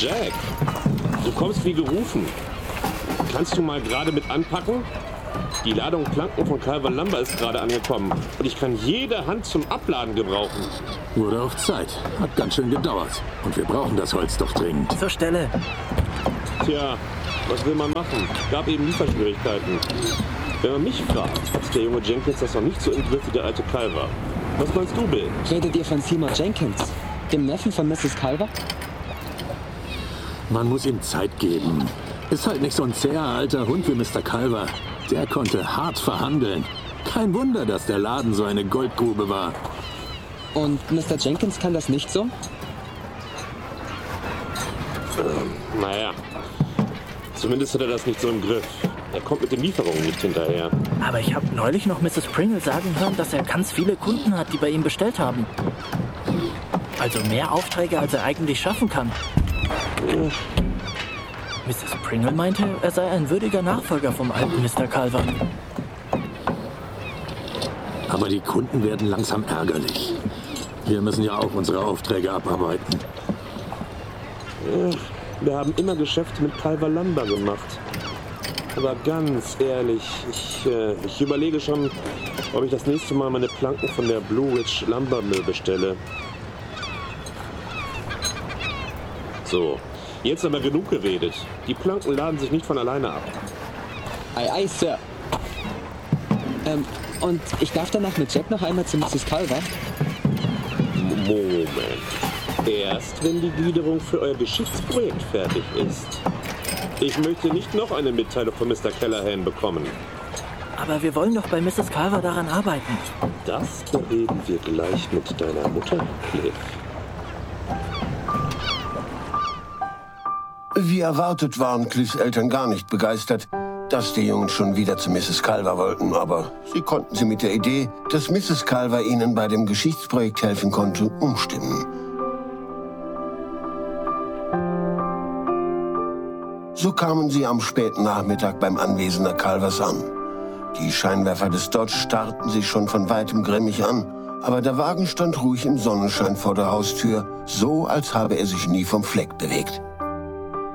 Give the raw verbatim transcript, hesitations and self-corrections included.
Jack, du kommst wie gerufen. Kannst du mal gerade mit anpacken? Die Ladung Planken von Calver Lumber ist gerade angekommen und ich kann jede Hand zum Abladen gebrauchen. Wurde auch Zeit. Hat ganz schön gedauert. Und wir brauchen das Holz doch dringend. Zur Stelle. Tja, was will man machen? Gab eben Lieferschwierigkeiten. Wenn man mich fragt, hat der junge Jenkins das noch nicht so im Griff wie der alte Calver. Was meinst du, Bill? Redet ihr von Seymour Jenkins, dem Neffen von Misses Calver? Man muss ihm Zeit geben. Ist halt nicht so ein zäher alter Hund wie Mister Calver. Der konnte hart verhandeln. Kein Wunder, dass der Laden so eine Goldgrube war. Und Mister Jenkins kann das nicht so? Ähm, naja, zumindest hat er das nicht so im Griff. Er kommt mit den Lieferungen nicht hinterher. Aber ich habe neulich noch Misses Pringle sagen hören, dass er ganz viele Kunden hat, die bei ihm bestellt haben. Also mehr Aufträge, als er eigentlich schaffen kann. Ja. Misses Pringle meinte, er sei ein würdiger Nachfolger vom alten Mister Calver. Aber die Kunden werden langsam ärgerlich. Wir müssen ja auch unsere Aufträge abarbeiten. Ja, wir haben immer Geschäfte mit Calver Lumber gemacht. Aber ganz ehrlich, ich, äh, ich überlege schon, ob ich das nächste Mal meine Planken von der Blue Ridge Lumber Mill bestelle. So, jetzt aber genug geredet. Die Planken laden sich nicht von alleine ab. Ei, ei, Sir. Ähm, und ich darf danach mit Jack noch einmal zu Misses Calver? Moment. Erst, wenn die Gliederung für euer Geschichtsprojekt fertig ist. Ich möchte nicht noch eine Mitteilung von Mister Callahan bekommen. Aber wir wollen doch bei Misses Calver daran arbeiten. Das bereden wir gleich mit deiner Mutter, Cliff. Wie erwartet waren Cliffs Eltern gar nicht begeistert, dass die Jungen schon wieder zu Misses Calver wollten. Aber sie konnten sie mit der Idee, dass Misses Calver ihnen bei dem Geschichtsprojekt helfen konnte, umstimmen. So kamen sie am späten Nachmittag beim Anwesen der Calvers an. Die Scheinwerfer des Dodge starrten sie schon von weitem grimmig an, aber der Wagen stand ruhig im Sonnenschein vor der Haustür, so als habe er sich nie vom Fleck bewegt.